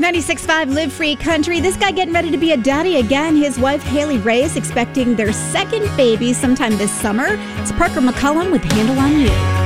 96.5 Live Free Country. This guy getting ready to be a daddy again. His wife, Haley Ray, is expecting their second baby sometime this summer. It's Parker McCullum with Handle on You.